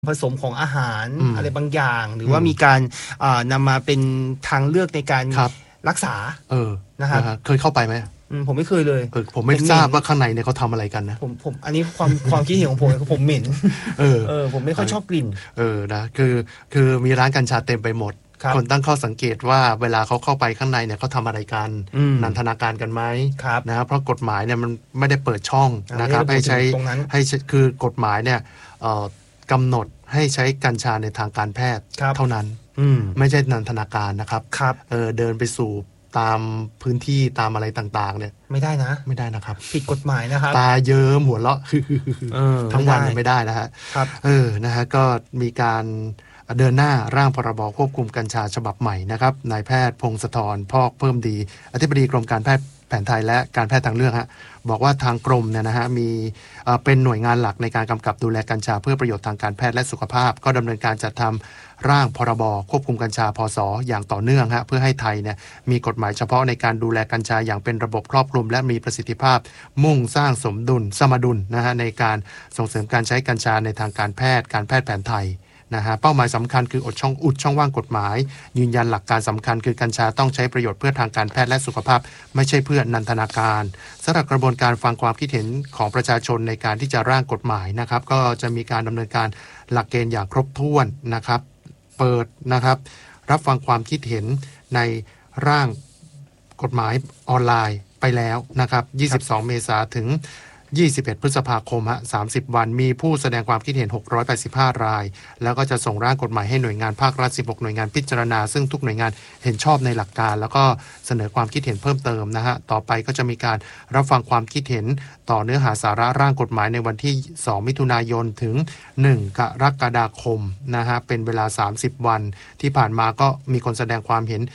ผสมของอาหารอะไรบางอย่างหรืออืมว่ามีการนำมาเป็นทางเลือกในการครับรักษานะครับ เคยเข้าไปไหมผมไม่เคยเลยผมไม่ทราบว่าข้างในเนี่ยเขาทำอะไรกันนะผมอันนี้ความคิดเห็นของผมคือผมเหม็น ผมไม่ค่อยชอบกลิ่นนะคือมีร้านกัญชาเต็มไปหมดครับคนตั้งข้อสังเกตว่าเวลาเขาเข้าไปข้างในเนี่ยเขาทำอะไรกัน นันทนาการกันไหมครับนะครับเพราะกฎหมายเนี่ยมันไม่ได้เปิดช่องอ่านะครับไม่ให้ได้ใช้ตรงนั้นคือกฎหมายเนี่ยกำหนดให้ใช้กัญชาในทางการแพทย์ครับเท่านั้น ไม่ใช่นันทนาการนะครับครับเดินไปสู่ตามพื้นที่ตามอะไรต่างๆเนี่ยไม่ได้นะไม่ได้นะครับผิดกฎหมายนะครับตาเยิ้มหัวเราะ ทั้งวันไม่ได้ไม่ได้นะฮะครับนะฮะก็มีการเดินหน้าร่างพรบควบคุมกัญชาฉบับใหม่นะครับนายแพทย์พงศธรพอกเพิ่มดีอธิบดีกรมการแพทย์แผนไทยและการแพทย์ทางเลือกฮะบอกว่าทางกรมเนี่ยนะฮะมีเป็นหน่วยงานหลักในการกำกับดูแลกัญชาเพื่อประโยชน์ทางการแพทย์และสุขภาพก็ดำเนินการจัดทำร่างพรบควบคุมกัญชาพศอย่างต่อเนื่องฮะเพื่อให้ไทยเนี่ยมีกฎหมายเฉพาะในการดูแลกัญชาอย่างเป็นระบบครอบคลุมและมีประสิทธิภาพมุ่งสร้างสมดุลนะฮะในการส่งเสริมการใช้กัญชาในทางการแพทย์แผนไทยนะฮะเป้าหมายสำคัญคืออุดช่องว่างกฎหมายยืนยันหลักการสำคัญคือกัญชาต้องใช้ประโยชน์เพื่อทางการแพทย์และสุขภาพไม่ใช่เพื่อนันทนาการสำหรับกระบวนการฟังความคิดเห็นของประชาชนในการที่จะร่างกฎหมายนะครับก็จะมีการดำเนินการหลักเกณฑ์อย่างครบถ้วนนะครับเปิดนะครับรับฟังความคิดเห็นในร่างกฎหมายออนไลน์ไปแล้วนะครับ22 เมษายนถึง21 พฤษภาคม30 วันมีผู้แสดงความคิดเห็น685 รายแล้วก็จะส่งร่างกฎหมายให้หน่วยงานภาครัฐ16 หน่วยงานพิจารณาซึ่งทุกหน่วยงานเห็นชอบในหลักการแล้วก็เสนอความคิดเห็นเพิ่มเติมนะฮะต่อไปก็จะมีการรับฟังความคิดเห็นต่อเนื้อหาสาระร่างกฎหมายในวันที่2 มิถุนายนถึง1 กรกฎาคมนะฮะเป็นเวลา30 วันที่ผ่านมาก็มีคนแสดงความเห็น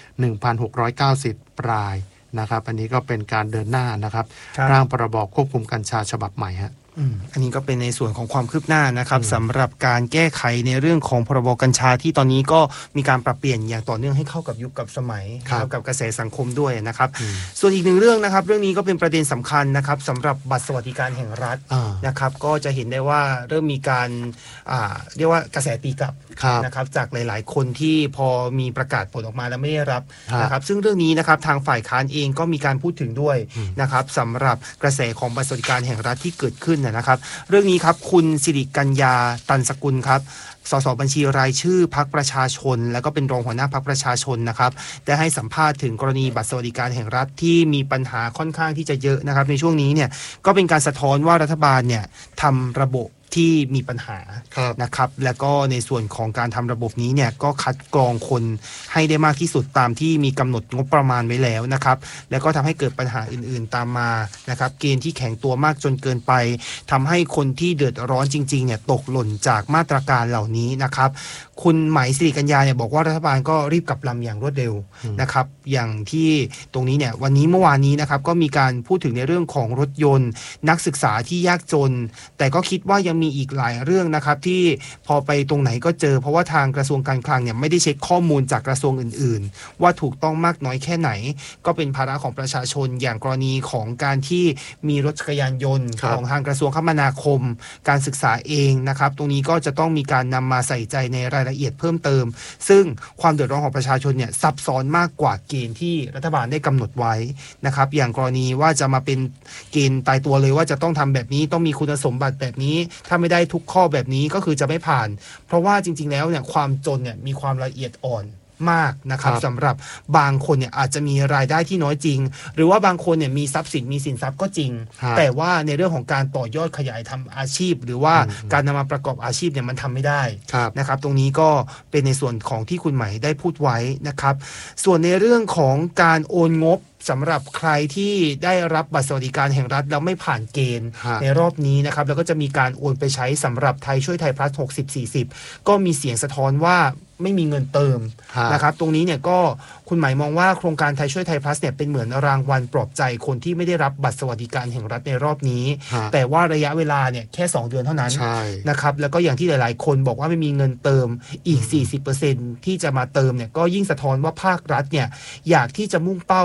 1,690 รายนะครับอันนี้ก็เป็นการเดินหน้านะครับร่างพรบควบคุมกัญชาฉบับใหม่ฮะอันนี้ก็เป็นในส่วนของความคืบหน้านะครับสำหรับการแก้ไขในเรื่องของพรบกัญชาที่ตอนนี้ก็มีการปรับเปลี่ยนอย่างต่อเนื่องให้เข้ากับยุคกับสมัยกับกระแสสังคมด้วยนะครับส่วนอีกหนึ่งเรื่องนะครับเรื่องนี้ก็เป็นประเด็นสำคัญนะครับสำหรับบัตรสวัสดิการแห่งรัฐนะครับก็จะเห็นได้ว่าเริ่มมีการเรียกว่ากระแสตีกลับนะครับจากหลายๆคนที่พอมีประกาศผลออกมาแล้วไม่ได้รับนะครับซึ่งเรื่องนี้นะครับทางฝ่ายค้านเองก็มีการพูดถึงด้วยนะครับสำหรับกระแสของบัตรสวัสดิการแห่งรัฐที่เกิดขึ้นนะครับเรื่องนี้ครับคุณสิริกัญญาตันสกุลครับสสบัญชีรายชื่อพรรคประชาชนและก็เป็นรองหัวหน้าพรรคประชาชนนะครับได้ให้สัมภาษณ์ถึงกรณีบัตรสวัสดิการแห่งรัฐที่มีปัญหาค่อนข้างที่จะเยอะนะครับในช่วงนี้เนี่ยก็เป็นการสะท้อนว่ารัฐบาลเนี่ยทำระบบที่มีปัญหานะครับแล้วก็ในส่วนของการทำระบบนี้เนี่ยก็คัดกรองคนให้ได้มากที่สุดตามที่มีกำหนดงบประมาณไว้แล้วนะครับแล้วก็ทำให้เกิดปัญหาอื่นๆตามมานะครับเกณฑ์ที่แข็งตัวมากจนเกินไปทำให้คนที่เดือดร้อนจริงๆเนี่ยตกหล่นจากมาตรการเหล่านี้นะครับคุณไหมสิริกัญญาเนี่ยบอกว่ารัฐบาลก็รีบกลับลำอย่างรวดเร็วนะครับอย่างที่ตรงนี้เนี่ยเมื่อวานนี้นะครับก็มีการพูดถึงในเรื่องของรถยนต์นักศึกษาที่ยากจนแต่ก็คิดว่ายังมีอีกหลายเรื่องนะครับที่พอไปตรงไหนก็เจอเพราะว่าทางกระทรวงการคลังเนี่ยไม่ได้เช็คข้อมูลจากกระทรวงอื่นๆว่าถูกต้องมากน้อยแค่ไหนก็เป็นภาระของประชาชนอย่างกรณีของการที่มีรถจักรยานยนต์ของทางกระทรวงคมนาคมการศึกษาเองนะครับตรงนี้ก็จะต้องมีการนำมาใส่ใจในรายละเอียดเพิ่มเติมซึ่งความเดือดร้อนของประชาชนเนี่ยซับซ้อนมากกว่าเกณฑ์ที่รัฐบาลได้กำหนดไว้นะครับอย่างกรณีว่าจะมาเป็นเกณฑ์ตายตัวเลยว่าจะต้องทำแบบนี้ต้องมีคุณสมบัติแบบนี้ถ้าไม่ได้ทุกข้อแบบนี้ก็คือจะไม่ผ่านเพราะว่าจริงๆแล้วเนี่ยความจนเนี่ยมีความละเอียดอ่อนมากนะครับสำหรับบางคนเนี่ยอาจจะมีรายได้ที่น้อยจริงหรือว่าบางคนเนี่ยมีทรัพย์สินมีสินทรัพย์ก็จริงแต่ว่าในเรื่องของการต่อยอดขยายทำอาชีพหรือว่าการนำมาประกอบอาชีพเนี่ยมันทำไม่ได้นะครับตรงนี้ก็เป็นในส่วนของที่คุณไหมได้พูดไว้นะครับส่วนในเรื่องของการโอนงบสำหรับใครที่ได้รับบัตรสวัสดิการแห่งรัฐแล้วไม่ผ่านเกณฑ์ในรอบนี้นะครับแล้วก็จะมีการโอนไปใช้สำหรับไทยช่วยไทยพลัส60-40ก็มีเสียงสะท้อนว่าไม่มีเงินเติมนะครับตรงนี้เนี่ยก็คุณหมายมองว่าโครงการไทยช่วยไทยพลัสเนี่ยเป็นเหมือนรางวัลปลอบใจคนที่ไม่ได้รับบัตรสวัสดิการแห่งรัฐในรอบนี้แต่ว่าระยะเวลาเนี่ยแค่2 เดือนเท่านั้นนะครับแล้วก็อย่างที่หลายๆคนบอกว่าไม่มีเงินเติมอีก 40% ที่จะมาเติมเนี่ยก็ยิ่งสะท้อนว่าภาครัฐเนี่ยอยากที่จะมุ่งเป้าเพื่อช่วยเหลือ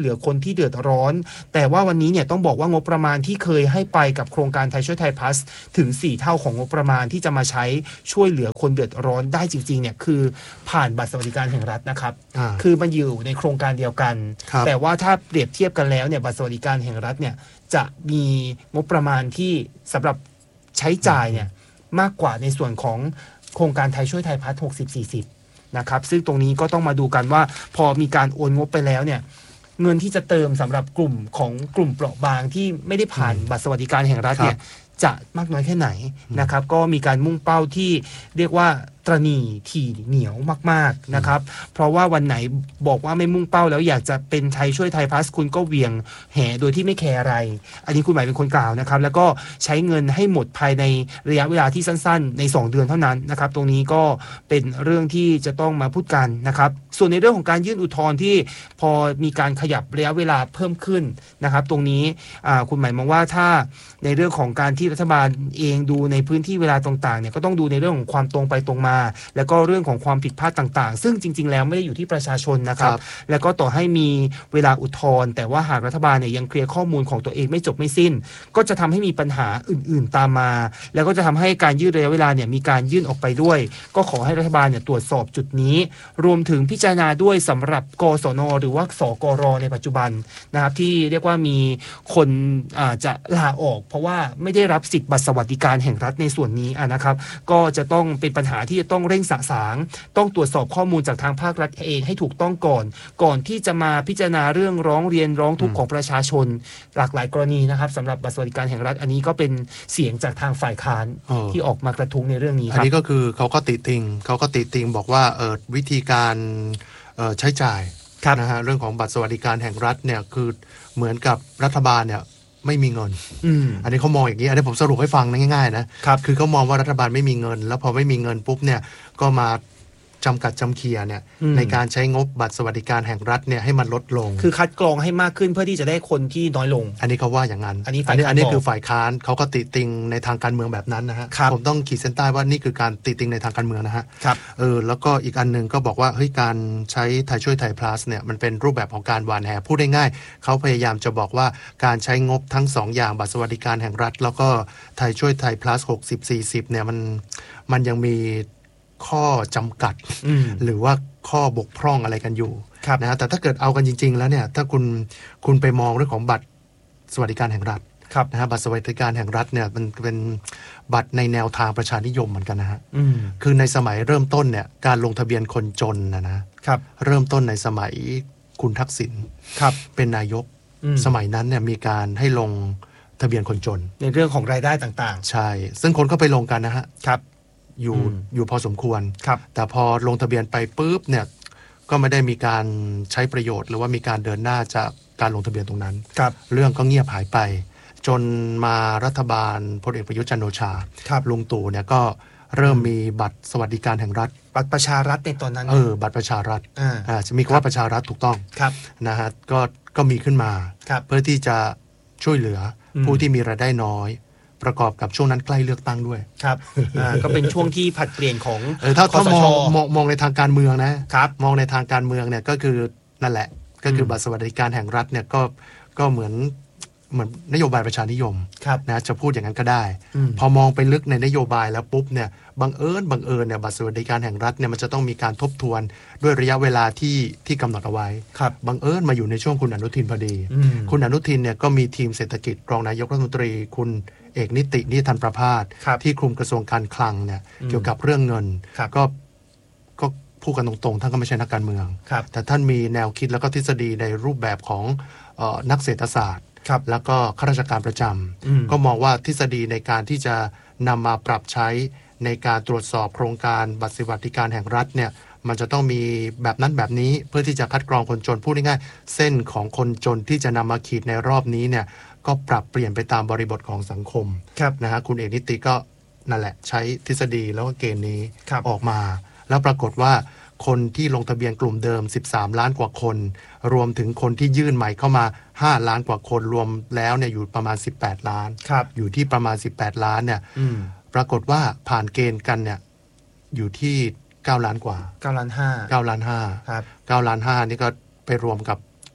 เหลือคนที่เดือดร้อนแต่ว่าวันนี้เนี่ยต้องบอกว่างบประมาณที่เคยให้ไปกับโครงการไทยช่วยไทยพลัสถึง4เท่าของงบประมาณที่จะมาใช้ช่วยเหลือคนเดือดร้อนได้จริงๆเนี่ยคือผ่านบัตรสวัสดิการแห่งรัฐนะครับคือมันอยู่ในโครงการเดียวกันแต่ว่าถ้าเปรียบเทียบกันแล้วเนี่ยบัตรสวัสดิการแห่งรัฐเนี่ยจะมีงบประมาณที่สำหรับใช้จ่ายเนี่ยมากกว่าในส่วนของโครงการไทยช่วยไทยพลัส60-40นะครับซึ่งตรงนี้ก็ต้องมาดูกันว่าพอมีการโอนงบไปแล้วเนี่ยเงินที่จะเติมสำหรับกลุ่มของกลุ่มเปราะบางที่ไม่ได้ผ่านบัตรสวัสดิการแห่งรัฐเนี่ยจะมากน้อยแค่ไหนนะครับก็มีการมุ่งเป้าที่เรียกว่าตระหนี่ถี่เหนียวมากๆนะครับเพราะว่าวันไหนบอกว่าไม่มุ่งเป้าแล้วอยากจะเป็นไทยช่วยไทยพลัสคุณก็เหวี่ยงแห่โดยที่ไม่แคร์อะไรอันนี้คุณหมายเป็นคนกล่าวนะครับแล้วก็ใช้เงินให้หมดภายในระยะเวลาที่สั้นๆใน2เดือนเท่านั้นนะครับตรงนี้ก็เป็นเรื่องที่จะต้องมาพูดกันนะครับส่วนในเรื่องของการยื่นอุทธรณ์ที่พอมีการขยับระยะเวลาเพิ่มขึ้นนะครับตรงนี้คุณหมายมองว่าถ้าในเรื่องของการที่รัฐบาลเองดูในพื้นที่เวลาต่างๆเนี่ยก็ต้องดูในเรื่องของความตรงไปตรงมาแล้วก็เรื่องของความผิดพลาดต่างๆซึ่งจริงๆแล้วไม่ได้อยู่ที่ประชาชนนะครับแล้วก็ต่อให้มีเวลาอุทธรณ์แต่ว่าหากรัฐบาลเนี่ยยังเคลียร์ข้อมูลของตัวเองไม่จบไม่สิ้นก็จะทำให้มีปัญหาอื่นๆตามมาแล้วก็จะทำให้การยืดระยะเวลาเนี่ยมีการยื่นออกไปด้วยก็ขอให้รัฐบาลเนี่ยตรวจสอบจุดนี้รวมถึงพิจารณาด้วยสำหรับกศน.หรือว่าสกร.ในปัจจุบันนะครับที่เรียกว่ามีคนจะลาออกเพราะว่าไม่ได้รับสิทธิ์บัตรสวัสดิการแห่งรัฐในส่วนนี้นะครับก็จะต้องเป็นปัญหาที่จะต้องเร่งสะสางต้องตรวจสอบข้อมูลจากทางภาครัฐเองให้ถูกต้องก่อนที่จะมาพิจารณาเรื่องร้องเรียนร้องทุกข์ของประชาชนหลากหลายกรณีนะครับสำหรับบัตรสวัสดิการแห่งรัฐอันนี้ก็เป็นเสียงจากทางฝ่ายค้านที่ออกมากระทุ้งในเรื่องนี้ครับอันนี้ก็คือเขาก็ติติงบอกว่าวิธีการใช้จ่ายนะฮะเรื่องของบัตรสวัสดิการแห่งรัฐเนี่ยคือเหมือนกับรัฐบาลเนี่ยไม่มีเงินอันนี้เขามองอย่างนี้อันนี้ผมสรุปให้ฟังง่ายๆนะคือเขามองว่ารัฐบาลไม่มีเงินแล้วพอไม่มีเงินปุ๊บเนี่ยก็มาจำกัดจำเคียเนี่ยในการใช้งบบัตรสวัสดิการแห่งรัฐเนี่ยให้มันลดลงคือคัดกรองให้มากขึ้นเพื่อที่จะได้คนที่น้อยลงอันนี้เขาว่าอย่างนั้นอันนี้คือฝ่ายค้านเขาก็ติติงในทางการเมืองแบบนั้นนะฮะผมต้องขีดเส้นใต้ว่านี่คือการติติงในทางการเมืองนะฮะแล้วก็อีกอันนึงก็บอกว่าเฮ้ยการใช้ไทยช่วยไทยพลัสเนี่ยมันเป็นรูปแบบของการหว่านแหพูดได้ง่ายเขาพยายามจะบอกว่าการใช้งบทั้ง2อย่างบัตรสวัสดิการแห่งรัฐแล้วก็ไทยช่วยไทยพลัส60-40เนี่ยมันยังมีข้อจำกัดหรือว่าข้อบกพร่องอะไรกันอยู่นะฮะแต่ถ้าเกิดเอากันจริงๆแล้วเนี่ยถ้าคุณไปมองเรื่องของบัตรสวัสดิการแห่งรัฐนะฮะบัตรสวัสดิการแห่งรัฐเนี่ยมันเป็นบัตรในแนวทางประชานิยมเหมือนกันนะฮะคือในสมัยเริ่มต้นเนี่ยการลงทะเบียนคนจนนะครับเริ่มต้นในสมัยคุณทักษิณเป็นนายกสมัยนั้นเนี่ยมีการให้ลงทะเบียนคนจนในเรื่องของรายได้ต่างๆใช่ซึ่งคนก็ไปลงกันนะฮะอยู่พอสมควรแต่พอลงทะเบียนไปปุ๊บเนี่ยก็ไม่ได้มีการใช้ประโยชน์หรือว่ามีการเดินหน้าจากการลงทะเบียนตรงนั้นเรื่องก็เงียบหายไปจนมารัฐบาลพลเอกประยุทธ์จันทร์โอชาลุงตู่เนี่ยก็เริ่มมีบัตรสวัสดิการแห่งรัฐบัตรประชารัฐในตอนนั้นบัตรประชารัฐจะมีคำว่าประชารัฐถูกต้องนะฮะก็มีขึ้นมาเพื่อที่จะช่วยเหลือผู้ที่มีรายได้น้อยประกอบกับช่วงนั้นใกล้เลือกตั้งด้วยครับก็เป็นช่วงที่ผัดเปลี่ยนของถ้ามองในทางการเมืองนะครับมองในทางการเมืองเนี่ยก็คือนั่นแหละก็คือบัตรสวัสดิการแห่งรัฐเนี่ยก็เหมือนนโยบายประชานิยมนะจะพูดอย่างนั้นก็ได้พอมองไปลึกในนโยบายแล้วปุ๊บเนี่ยบังเอิญเนี่ยบัตรสวัสดิการแห่งรัฐเนี่ยมันจะต้องมีการทบทวนด้วยระยะเวลาที่กำหนดเอาไว้บังเอิญมาอยู่ในช่วงคุณอนุทินพอดีคุณอนุทินเนี่ยก็มีทีมเศรษฐกิจรองนายกรัฐมนตรีคุณเอกนิติทันประภาสที่คุมกระทรวงการคลังเนี่ยเกี่ยวกับเรื่องเงินก็พูดกันตรงๆท่านก็ไม่ใช่นักการเมืองแต่ท่านมีแนวคิดแล้วก็ทฤษฎีในรูปแบบของนักเศรษฐศาสตร์แล้วก็ข้าราชการประจำก็มองว่าทฤษฎีในการที่จะนำมาปรับใช้ในการตรวจสอบโครงการบัตรสวัสดิการแห่งรัฐเนี่ยมันจะต้องมีแบบนั้นแบบนี้เพื่อที่จะคัดกรองคนจนพูดง่ายๆเส้นของคนจนที่จะนำมาขีดในรอบนี้เนี่ยก็ปรับเปลี่ยนไปตามบริบทของสังคมนะฮะคุณเอกนิติก็นั่นแหละใช้ทฤษฎีแล้วก็เกณฑ์นี้ออกมาแล้วปรากฏว่าคนที่ลงทะเบียนกลุ่มเดิม13ล้านกว่าคนรวมถึงคนที่ยื่นใหม่เข้ามา5ล้านกว่าคนรวมแล้วเนี่ยอยู่ประมาณ18ล้านอยู่ที่ประมาณ18ล้านเนี่ยปรากฏว่าผ่านเกณฑ์กันเนี่ยอยู่ที่9ล้านกว่า 9.5 ล้าน 9.5 ล้านครับ9.5 ล้านนี่ก็ไปรวมกับ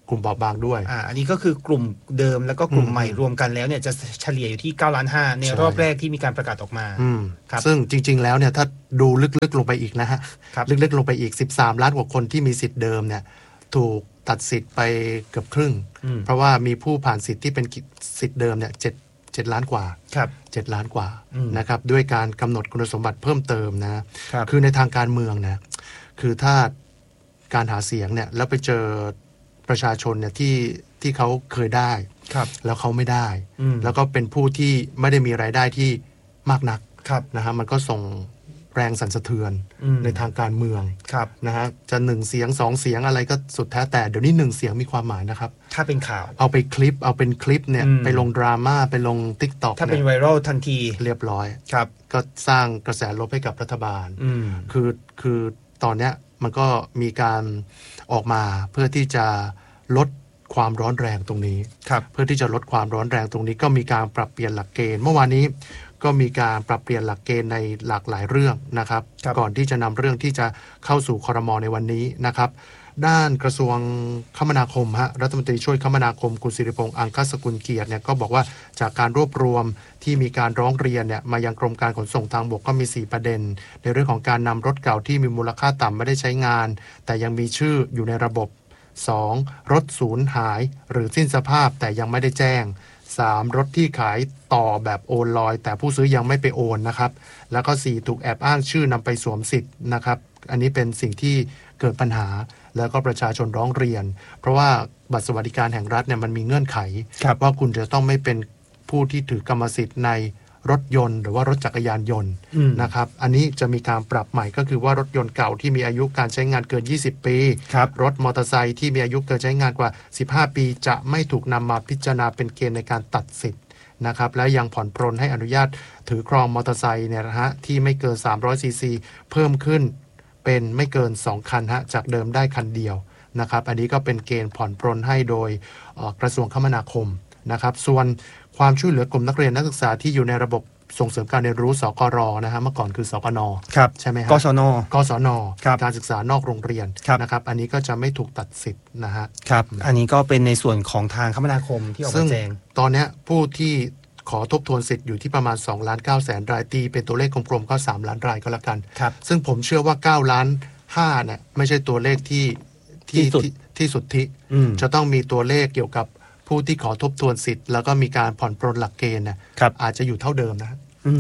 กลุ่มเบาบางด้วยอันนี้ก็คือกลุ่มเดิมแล้วก็กลุ่มใหม่รวมกันแล้วเนี่ยจะเฉลี่ยอยู่ที่9.5 ล้านในรอบแรกที่มีการประกาศออกมาครับซึ่งจริงๆแล้วเนี่ยถ้าดูลึกๆลงไปอีกนะฮะลึกๆลงไปอีก13 ล้านกว่าคนที่มีสิทธิ์เดิมเนี่ยถูกตัดสิทธิ์ไปเกือบครึ่งเพราะว่ามีผู้ผ่านสิทธิ์ที่เป็นสิทธิ์เดิมเนี่ย7 ล้านกว่า7 ล้านกว่านะครับด้วยการกำหนดคุณสมบัติเพิ่มเติมนะคือในทางการเมืองนะคือถ้าการหาเสียงเนี่ยแล้วไปเจอประชาชนเนี่ยที่เขาเคยได้แล้วเขาไม่ได้แล้วก็เป็นผู้ที่ไม่ได้มีรายได้ที่มากนักนะฮะมันก็ส่งแรงสั่นสะเทือนในทางการเมืองนะฮะจะ1 เสียง2 เสียงอะไรก็สุดแท้แต่เดี๋ยวนี้1 เสียงมีความหมายนะครับถ้าเป็นข่าวเอาเป็นคลิปเนี่ยไปลงดราม่าไปลง TikTok ถ้าเป็นไวรัลทันทีเรียบร้อยก็สร้างกระแสลบให้กับรัฐบาลคือตอนเนี้ยมันก็มีการออกมาเพื่อที่จะลดความร้อนแรงตรงนี้เพื่อที่จะลดความร้อนแรงตรงนี้ก็มีการปรับเปลี่ยนหลักเกณฑ์เมื่อวานนี้ก็มีการปรับเปลี่ยนหลักเกณฑ์ในหลากหลายเรื่องนะครับก่อนที่จะนำเรื่องที่จะเข้าสู่ครม.ในวันนี้นะครับด้านกระทรวงคมนาคมรัฐมนตรีช่วยคมนาคมคุณสิริพงษ์อังคสกุลเกียรติเนี่ยก็บอกว่าจากการรวบรวมที่มีการร้องเรียนเนี่ยมายังกรมการขนส่งทางบกก็มี4 ประเด็นในเรื่องของการนำรถเก่าที่มีมูลค่าต่ำไม่ได้ใช้งานแต่ยังมีชื่ออยู่ในระบบ 2. รถสูญหายหรือสิ้นสภาพแต่ยังไม่ได้แจ้ง 3. รถที่ขายต่อแบบโอนลอยแต่ผู้ซื้อยังไม่ไปโอนนะครับแล้วก็ 4. ถูกแอบอ้างชื่อนำไปสวมสิทธิ์นะครับอันนี้เป็นสิ่งที่เกิดปัญหาแล้วก็ประชาชนร้องเรียนเพราะว่าบัตรสวัสดิการแห่งรัฐเนี่ยมันมีเงื่อนไขว่าคุณจะต้องไม่เป็นผู้ที่ถือกรรมสิทธิ์ในรถยนต์หรือว่ารถจักรยานยนต์นะครับอันนี้จะมีการปรับใหม่ก็คือว่ารถยนต์เก่าที่มีอายุการใช้งานเกิน20 ปีรถมอเตอร์ไซค์ที่มีอายุเกินใช้งานกว่า15 ปีจะไม่ถูกนำมาพิจารณาเป็นเกณฑ์ในการตัดสิทธิ์นะครับและยังผ่อนปรนให้อนุญาตถือครองมอเตอร์ไซค์เนี่ยนะฮะที่ไม่เกิน300 ซีซีเพิ่มขึ้นเป็นไม่เกิน2 คันจากเดิมได้คันเดียวนะครับอันนี้ก็เป็นเกณฑ์ผ่อนปรนให้โดยกระทรวงคมนาคมนะครับส่วนความช่วยเหลือกลุ่มนักเรียนนักศึกษาที่อยู่ในระบบส่งเสริมการเรียนรู้สกรนะฮะเมื่อก่อนคือสกนใช่ไหมครับกศนการศึกษานอกโรงเรียนนะครับอันนี้ก็จะไม่ถูกตัดสิทธิ์นะฮะครับอันนี้ก็เป็นในส่วนของทางคมนาคมที่ออกมาแจ้งตอนนี้ผู้ที่ขอทบทวนสิทธิ์อยู่ที่ประมาณ 2,900,000 รายตีเป็นตัวเลขกลมๆก็3 ล้านรายก็แล้วกันซึ่งผมเชื่อว่า9.5 ล้านเนี่ยไม่ใช่ตัวเลขที่สุดที่จะต้องมีตัวเลขเกี่ยวกับผู้ที่ขอทบทวนสิทธิ์แล้วก็มีการผ่อนปรนหลักเกณฑ์อาจจะอยู่เท่าเดิมนะ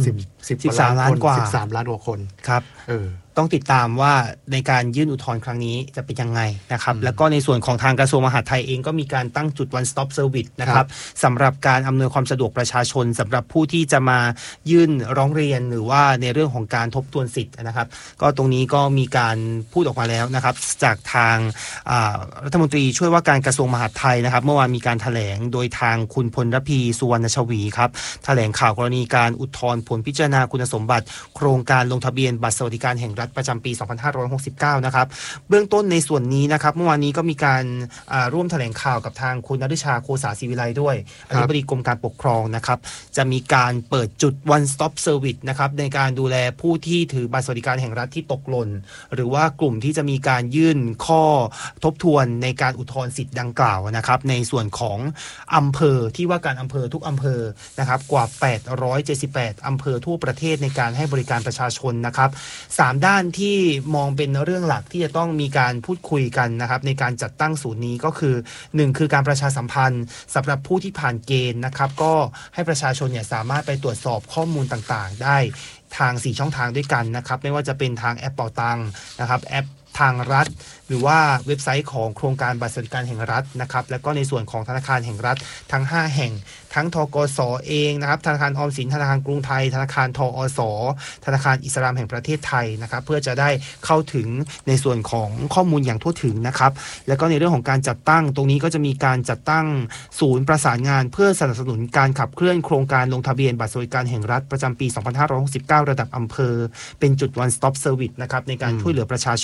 13 ล้านกว่า 13 ล้านกว่าคนครับต้องติดตามว่าในการยื่นอุทธรณ์ครั้งนี้จะเป็นยังไงนะครับแล้วก็ในส่วนของทางกระทรวงมหาดไทยเองก็มีการตั้งจุด one stop service นะครับสำหรับการอำนวยความสะดวกประชาชนสำหรับผู้ที่จะมายื่นร้องเรียนหรือว่าในเรื่องของการทบทวนสิทธิ์นะครับก็ตรงนี้ก็มีการพูดออกมาแล้วนะครับจากทางรัฐมนตรีช่วยว่าการกระทรวงมหาดไทยนะครับเมื่อวานมีการแถลงโดยทางคุณพลรพีสุวรรณชวีครับแถลงข่าวกรณีการอุทธรณ์ผลพิจารณาคุณสมบัติโครงการลงทะเบียนบัตรสวัสดิการแห่งรัฐประจำปี 2569 นะครับเบื้องต้นในส่วนนี้นะครับเมื่อวานนี้ก็มีการร่วมแถลงข่าวกับทางคุณณฤชาโคสาศิวิไลด้วยอธิบดีกรมการปกครองนะครับจะมีการเปิดจุด one stop service นะครับในการดูแลผู้ที่ถือบัตรสวัสดิการแห่งรัฐที่ตกหล่นหรือว่ากลุ่มที่จะมีการยื่นข้อทบทวนในการอุทธรณ์สิทธิ์ดังกล่าวนะครับในส่วนของอำเภอที่ว่าการอำเภอทุกอำเภอนะครับกว่า878อำเภอทั่วประเทศในการให้บริการประชาชนนะครับ3ด้านที่มองเป็นเรื่องหลักที่จะต้องมีการพูดคุยกันนะครับในการจัดตั้งศูนย์นี้ก็คือ1คือการประชาสัมพันธ์สำหรับผู้ที่ผ่านเกณฑ์นะครับก็ให้ประชาชนเนี่ยสามารถไปตรวจสอบข้อมูลต่างๆได้ทาง4ช่องทางด้วยกันนะครับไม่ว่าจะเป็นทางแอปเป๋าตังนะครับแอปทางรัฐหรือว่าเว็บไซต์ของโครงการบัตรสวัสดิการแห่งรัฐนะครับแล้วก็ในส่วนของธนาคารแห่งรัฐทั้ง5แห่งทั้งธกส.เองนะครับธนาคารออมสินธนาคารกรุงไทยธนาคารทอส.ธนาคารอิสลามแห่งประเทศไทยนะครับเพื่อจะได้เข้าถึงในส่วนของข้อมูลอย่างทั่วถึงนะครับแล้วก็ในเรื่องของการจัดตั้งตรงนี้ก็จะมีการจัดตั้งศูนย์ประสานงานเพื่อสนับสนุนการขับเคลื่อนโครงการลงทะเบียนบัตรสวัสดิการแห่งรัฐประจำปี 2569 ระดับอำเภอเป็นจุด one stop service นะครับในการช่วยเหลือประชาชน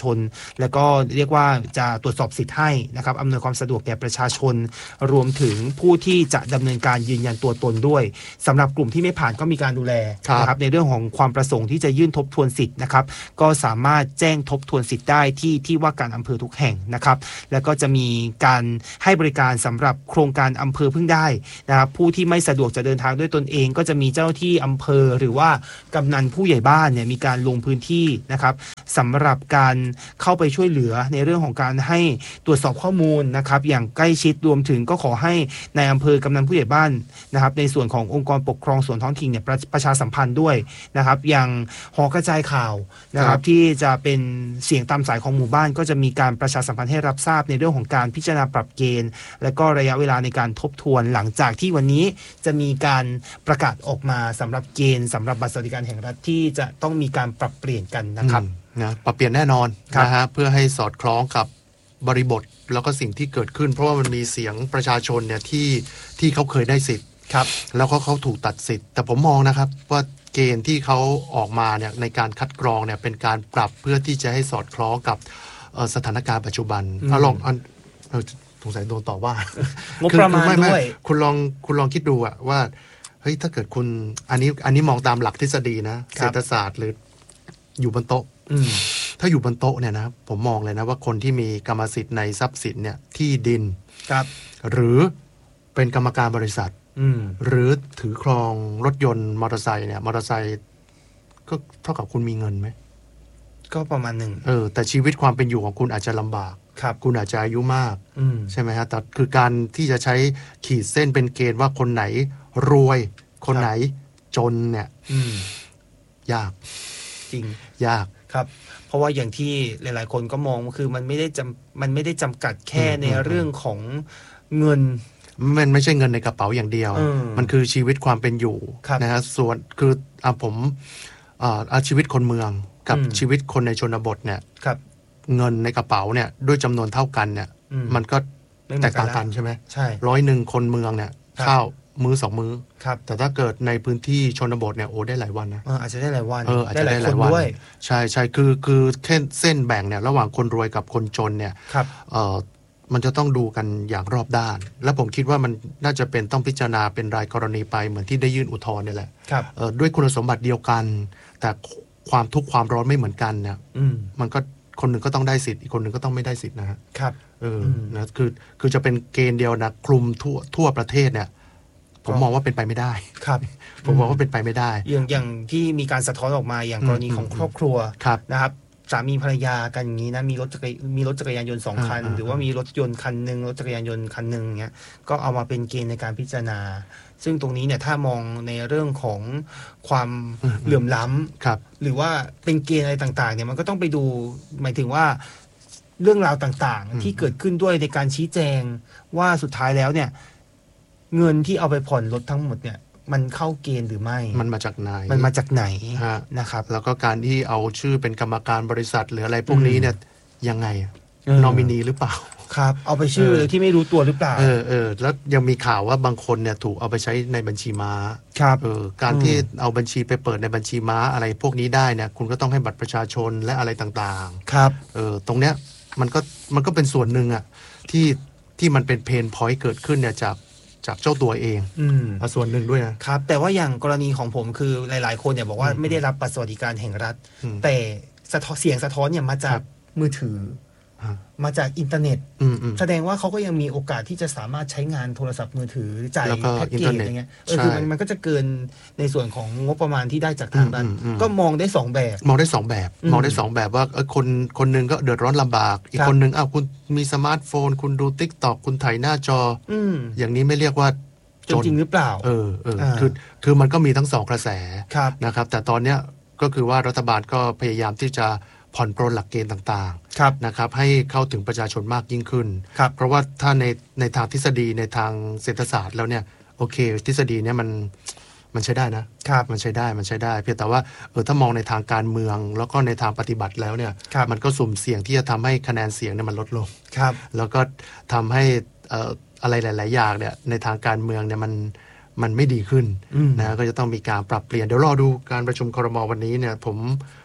แล้วก็เรียกว่าจะตรวจสอบสิทธิ์ให้นะครับอำนวยความสะดวกแก่ประชาชนรวมถึงผู้ที่จะดำเนินการยืนยันตัวตนด้วยสำหรับกลุ่มที่ไม่ผ่านก็มีการดูแลนะครับในเรื่องของความประสงค์ที่จะยื่นทบทวนสิทธิ์นะครับก็สามารถแจ้งทบทวนสิทธิ์ได้ที่ว่าการอำเภอทุกแห่งนะครับแล้วก็จะมีการให้บริการสำหรับโครงการอำเภอพึ่งได้นะครับผู้ที่ไม่สะดวกจะเดินทางด้วยตนเองก็จะมีเจ้าหน้าที่อำเภอหรือว่ากำนันผู้ใหญ่บ้านเนี่ยมีการลงพื้นที่นะครับสำหรับการเข้าไปช่วยเหลือในเรื่องของการให้ตรวจสอบข้อมูลนะครับอย่างใกล้ชิดรวมถึงก็ขอให้ในอำเภอกำนันผู้ใหญ่บ้านนะครับในส่วนขององค์กรปกครองส่วนท้องถิ่นเนี่ยประชาสัมพันธ์ด้วยนะครับอย่างหอกระจายข่าวนะครับที่จะเป็นเสียงตามสายของหมู่บ้านก็จะมีการประชาสัมพันธ์ให้รับทราบในเรื่องของการพิจารณาปรับเกณฑ์และก็ระยะเวลาในการทบทวนหลังจากที่วันนี้จะมีการประกาศออกมาสำหรับเกณฑ์สำหรับบัตรสวัสดิการแห่งรัฐที่จะต้องมีการปรับเปลี่ยนกันนะครับนะปรับเปลี่ยนแน่นอนนะฮะเพื่อให้สอดคล้องกับบริบทแล้วก็สิ่งที่เกิดขึ้นเพราะว่ามันมีเสียงประชาชนเนี่ยที่เขาเคยได้สิทธิ์ครับแล้วเขาถูกตัดสิทธิ์แต่ผมมองนะครับว่าเกณฑ์ที่เขาออกมาเนี่ยในการคัดกรองเนี่ยเป็นการปรับเพื่อที่จะให้สอดคล้องกับสถานการณ์ปัจจุบันลองสงสัยโดนต่อว่างบประมาณด้วยคุณลองคิดดูอะว่าเฮ้ยถ้าเกิดคุณอันนี้มองตามหลักทฤษฎีนะเศรษฐศาสตร์หรืออยู่บนโต๊ะถ้าอยู่บนโต๊ะเนี่ยนะผมมองเลยนะว่าคนที่มีกรรมสิทธิ์ในทรัพย์สินเนี่ยที่ดินหรือเป็นกรรมการบริษัทหรือถือครองรถยนต์มอเตอร์ไซค์เนี่ยมอเตอร์ไซค์ก็เท่ากับคุณมีเงินไหมก็ประมาณหนึ่งแต่ชีวิตความเป็นอยู่ของคุณอาจจะลำบากคุณอาจจะอายุมากใช่ไหมฮะแต่คือการที่จะใช้ขีดเส้นเป็นเกณฑ์ว่าคนไหนรวยคนไหนจนเนี่ยยากจริงยากครับเพราะว่าอย่างที่หลายๆคนก็มองคือมันไม่ได้จำกัดแค่ในเรื่องของเงินมันไม่ใช่เงินในกระเป๋าอย่างเดียวมันคือชีวิตความเป็นอยู่นะฮะส่วนคือผมชีวิตคนเมืองกับชีวิตคนในชนบทเนี่ยเงินในกระเป๋าเนี่ยด้วยจำนวนเท่ากันเนี่ยมันก็แตกต่างกันใช่ไหมใช่ 100คนเมืองเนี่ยข้าวมื้อ2 มื้อแต่ถ้าเกิดในพื้นที่ชนบทเนี่ยโอ้ได้หลายวันนะอาจจะได้หลายวันอาจจะได้หลายวันด้วยใช่คือแค่เส้นแบ่งเนี่ยระหว่างคนรวยกับคนจนเนี่ยมันจะต้องดูกันอย่างรอบด้านและผมคิดว่ามันน่าจะเป็นต้องพิจารณาเป็นรายกรณีไปเหมือนที่ได้ยื่นอุทธรณ์นี่แหละด้วยคุณสมบัติเดียวกันแต่ความทุกข์ความร้อนไม่เหมือนกันเนี่ยมันก็คนหนึ่งก็ต้องได้สิทธิ์อีกคนหนึ่งก็ต้องไม่ได้สิทธิ์นะครับนะคือจะเป็นเกณฑ์เดียวนะคลุมทั่วประเทศเนี่ยผมมองว่าเป็นไปไม่ได้ครับผมมองว่าเป็นไปไม่ได้อย่างที่มีการสะท้อนออกมาอย่างกรณีของครอบครัวนะครับสามีภรรยากันอย่างนี้นะมีรถจักรยานยนต์2 คันหรือว่ามีรถยนต์คันหนึ่งรถจักรยานยนต์คันหนึ่งเงี้ยก็เอามาเป็นเกณฑ์ในการพิจารณาซึ่งตรงนี้เนี่ยถ้ามองในเรื่องของความเหลื่อมล้ำหรือว่าเป็นเกณฑ์อะไรต่างๆเนี่ยมันก็ต้องไปดูหมายถึงว่าเรื่องราวต่างๆที่เกิดขึ้นด้วยในการชี้แจงว่าสุดท้ายแล้วเนี่ยเงินที่เอาไปผ่อนรถทั้งหมดเนี่ยมันเข้าเกณฑ์หรือไม่มันมาจากไหนนะครับแล้วก็การที่เอาชื่อเป็นกรรมการบริษัทหรืออะไรพวกนี้เนี่ยยังไงนอมินีหรือเปล่าครับเอาไปชื่อเลยที่ไม่รู้ตัวหรือเปล่าแล้วยังมีข่าวว่าบางคนเนี่ยถูกเอาไปใช้ในบัญชีม้าครับการที่เอาบัญชีไปเปิดในบัญชีม้าอะไรพวกนี้ได้เนี่ยคุณก็ต้องให้บัตรประชาชนและอะไรต่างๆครับตรงเนี้ยมันก็เป็นส่วนหนึ่งอ่ะที่มันเป็นเพนพอยต์เกิดขึ้นเนี่ยจากเจ้าตัวเองส่วนหนึ่งด้วยนะครับแต่ว่าอย่างกรณีของผมคือหลายๆคนเนี่ยบอกว่าไม่ได้รับบัตรสวัสดิการแห่งรัฐแต่เสียงสะท้อนเนี่ยมาจากมือถือมาจากอินเทอร์เน็ตแสดงว่าเขาก็ยังมีโอกาสที่จะสามารถใช้งานโทรศัพท์มือถือจ่ายแพ็กเกจอะไรเงี้ยคือมันก็จะเกินในส่วนของงบประมาณที่ได้จากทางนั้นก็มองได้2 แบบมองได้2 แบบว่าคนนึงก็เดือดร้อนลำบากอีกคนนึงคุณมีสมาร์ทโฟนคุณดู TikTok คุณถ่ายหน้าจออย่างนี้ไม่เรียกว่าจริงหรือเปล่าคือมันก็มีทั้ง2 กระแสนะครับแต่ตอนเนี้ยก็คือว่ารัฐบาลก็พยายามที่จะผ่อนปรนหลักเกณฑ์ต่างๆนะครับให้เข้าถึงประชาชนมากยิ่งขึ้นเพราะว่าถ้าในทางทฤษฎีในทางเศรษฐศาสตร์แล้วเนี่ยโอเคทฤษฎีเนี่ยมันใช้ได้นะมันใช้ได้เพียงแต่ว่าถ้ามองในทางการเมืองแล้วก็ในทางปฏิบัติแล้วเนี่ยมันก็สุ่มเสี่ยงที่จะทำให้คะแนนเสียงเนี่ยมันลดลงแล้วก็ทำให้อะไรหลายๆอย่างเนี่ยในทางการเมืองเนี่ยมันไม่ดีขึ้นนะก็จะต้องมีการปรับเปลี่ยนเดี๋ยวรอดูการประชุมครม.วันนี้เนี่ยผม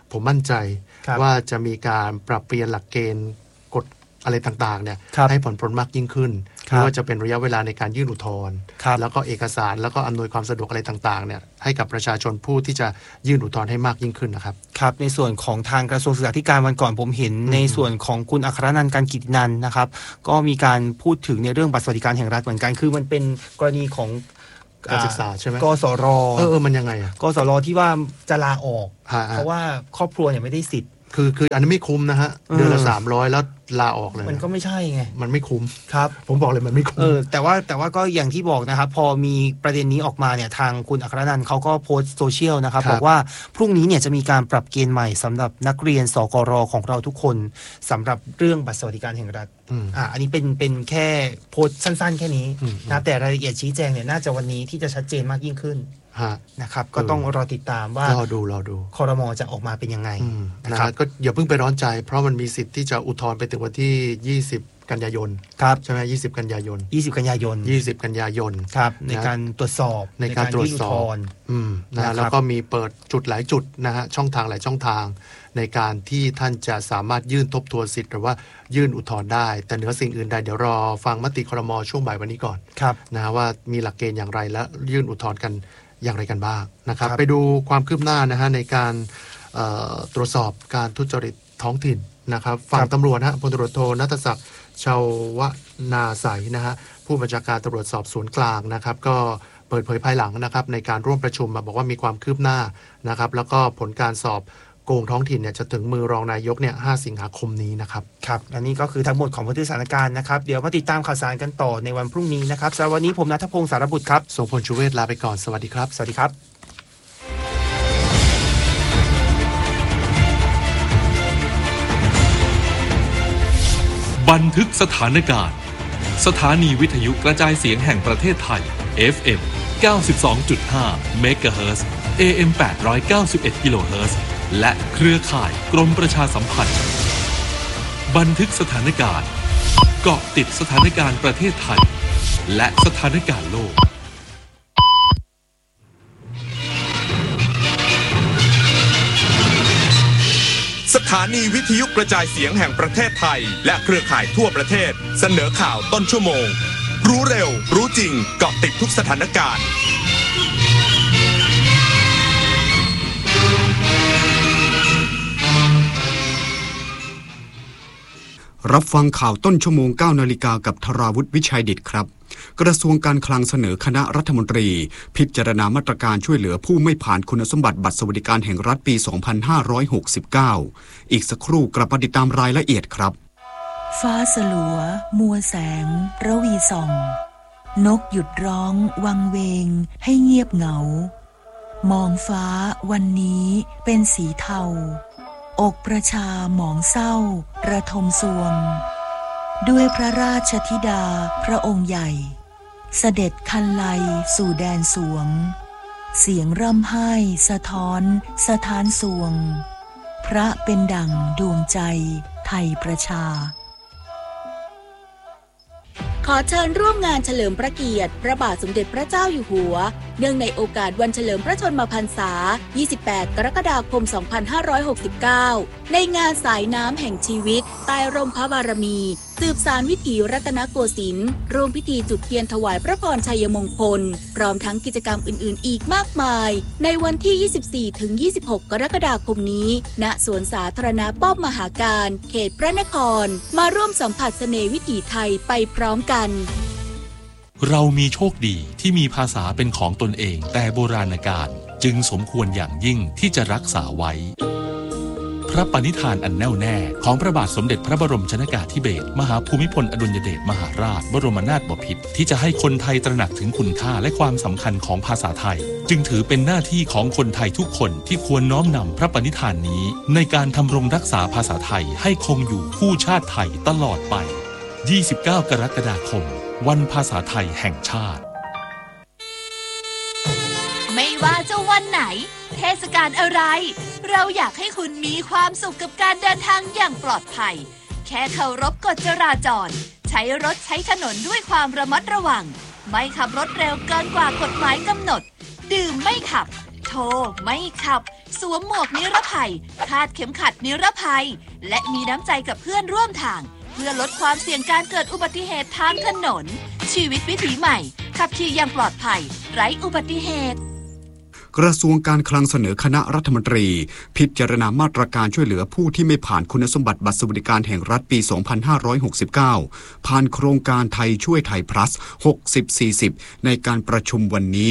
ผมมั่นใจว่าจะมีการปรับเปลี่ยนหลักเกณฑ์กฎอะไรต่างๆเนี่ยให้ผ่อนปรนมากยิ่งขึ้นไม่ว่าจะเป็นระยะเวลาในการยื่นอุทธรณ์แล้วก็เอกสารแล้วก็อำนวยความสะดวกอะไรต่างๆเนี่ยให้กับประชาชนผู้ที่จะยื่นอุทธรณ์ให้มากยิ่งขึ้นนะครับครับในส่วนของทางกระทรวงศึกษาธิการวันก่อนผมเห็นในส่วนของคุณอัครนันท์ การกิตตินันท์นะครับก็มีการพูดถึงในเรื่องบัตรสวัสดิการแห่งรัฐเหมือนกันคือมันเป็นกรณีของการศึกษาใช่ไหมกสรมันยังไงกสรที่ว่าจะลาออกเพราะว่าครอบครัวเนี่ยไม่ได้สิทธิ์คืออันนี้ไม่คุ้มนะฮะเดือนละ300แล้วลาออกเลยมันก็ไม่ใช่ไงมันไม่คุ้มครับผมบอกเลยมันไม่คุ้มแต่ว่าก็อย่างที่บอกนะครับพอมีประเด็นนี้ออกมาเนี่ยทางคุณอัครนันท์เขาก็โพสต์โซเชียลนะครับบอกว่าพรุ่งนี้เนี่ยจะมีการปรับเกณฑ์ใหม่สำหรับนักเรียนสกรของเราทุกคนสำหรับเรื่องบัตรสวัสดิการแห่งรัฐอันนี้เป็นแค่โพสต์สั้นๆแค่นี้นะแต่รายละเอียดชี้แจงเนี่ยน่าจะวันนี้ที่จะชัดเจนมากยิ่งขึ้นนะครับก็ต้องรอติดตามว่ารอดูครม.จะออกมาเป็นยังไงนะครับก็อย่าเพิ่งไปร้อนใจเพราะมันมีสิทธิ์ที่จะอุทธรณ์ไปถึงวันที่20 กันยายนใช่ไหม20 กันยายน 20 กันยายน 20 กันยายนครับในการตรวจสอบในการตรวจสอบนะแล้วก็มีเปิดจุดหลายจุดนะฮะช่องทางหลายช่องทางในการที่ท่านจะสามารถยื่นทบทวนสิทธิ์หรือว่ายื่นอุทธรณ์ได้แต่เหนือสิ่งอื่นใดเดี๋ยวรอฟังมติครม.ช่วงบ่ายวันนี้ก่อนนะว่ามีหลักเกณฑ์อย่างไรและยื่นอุทธรณ์กันอย่างไรกันบ้างนะครับไปดูความคืบหน้านะฮะในการตรวจสอบการทุจริตท้องถิ่นนะครับฝั่งตำรวจพลตำรวจโทณัฐศักดิ์ชาวนาใสนะฮะผู้บัญชาการตำรวจสอบสวนกลางนะครับก็เปิดเผยภายหลังนะครับในการร่วมประชุมบอกว่ามีความคืบหน้านะครับแล้วก็ผลการสอบโกงท้องถิ่นเนี่ยจะถึงมือรองนายกเนี่ย5 สิงหาคมนี้นะครับครับและนี่ก็คือทั้งหมดของพื้นที่สถานการณ์นะครับเดี๋ยวมาติดตามข่าวสารกันต่อในวันพรุ่งนี้นะครับสำหรับวันนี้ผมณัฐพงศ์สารบุตรครับโสพลชูเวศลาไปก่อนสวัสดีครับสวัสดีครับบันทึกสถานการณ์สถานีวิทยุกระจายเสียงแห่งประเทศไทย FM 92.5 เมกะเฮิรตซ์ AM 891 กิโลเฮิรตซ์และเครือข่ายกรมประชาสัมพันธ์บันทึกสถานการณ์เกาะติดสถานการณ์ประเทศไทยและสถานการณ์โลกสถานีวิทยุกระจายเสียงแห่งประเทศไทยและเครือข่ายทั่วประเทศเสนอข่าวต้นชั่วโมงรู้เร็วรู้จริงเกาะติดทุกสถานการณ์รับฟังข่าวต้นชั่วโมง 9 นาฬิกากับธราวุฒิวิชัยดิษฐ์ครับกระทรวงการคลังเสนอคณะรัฐมนตรีพิจารณามาตรการช่วยเหลือผู้ไม่ผ่านคุณสมบัติบัตรสวัสดิการแห่งรัฐปี 2569 อีกสักครู่กลับมาติดตามรายละเอียดครับฟ้าสลัวมัวแสงระวีส่องนกหยุดร้องวังเวงให้เงียบเหงามองฟ้าวันนี้เป็นสีเทาอกประชาหมองเศร้าระทมสวงด้วยพระราชธิดาพระองค์ใหญ่เสด็จคันไลสู่แดนสวงเสียงร่ำไห้สะท้อนสถานสวงพระเป็นดั่งดวงใจไทยประชาขอเชิญร่วมงานเฉลิมพระเกียรติพระบาทสมเด็จพระเจ้าอยู่หัวเนื่องในโอกาสวันเฉลิมพระชนมพรรษา 28 กรกฎาคม 2569 ในงานสายน้ำแห่งชีวิตใต้ร่มพระบารมีสืบสานวิถีรัตนโกสินทร์ร่วมพิธีจุดเทียนถวายพระพรชัยมงคลพร้อมทั้งกิจกรรมอื่นๆอีกมากมายในวันที่ 24-26 กรกฎาคมนี้ณสวนสาธารณะป้อมมหาการเขตพระนครมาร่วมสัมผัสเสน่ห์วิถีไทยไปพร้อมกันเรามีโชคดีที่มีภาษาเป็นของตนเองแต่โบราณกาลจึงสมควรอย่างยิ่งที่จะรักษาไว้พระปณิธานอันแน่วแน่ของพระบาทสมเด็จพระบรมชนกาธิเบศรมหาภูมิพลอดุลยเดชมหาราชบรมนาถบพิตรที่จะให้คนไทยตระหนักถึงคุณค่าและความสำคัญของภาษาไทยจึงถือเป็นหน้าที่ของคนไทยทุกคนที่ควรน้อมนำพระปณิธานนี้ในการทำรงรักษาภาษาไทยให้คงอยู่คู่ชาติไทยตลอดไป 29 กรกฎาคมวันภาษาไทยแห่งชาติไม่ว่าจะวันไหนเทศกาลอะไรเราอยากให้คุณมีความสุขกับการเดินทางอย่างปลอดภัยแค่เคารพกฎจราจรใช้รถใช้ถนนด้วยความระมัดระวังไม่ขับรถเร็วเกินกว่ากฎหมายกำหนดดื่มไม่ขับโทรไม่ขับสวมหมวกนิรภัยคาดเข็มขัดนิรภัยและมีน้ำใจกับเพื่อนร่วมทางเพื่อลดความเสี่ยงการเกิดอุบัติเหตุทางถนนชีวิตวิถีใหม่ขับขี่อย่างปลอดภัยไร้อุบัติเหตุกระทรวงการคลังเสนอคณะรัฐมนตรีพิจารณามาตรการช่วยเหลือผู้ที่ไม่ผ่านคุณสมบัติบัตรสวัสดิการแห่งรัฐปี 2569 ผ่านโครงการไทยช่วยไทย plus 60-40 ในการประชุมวันนี้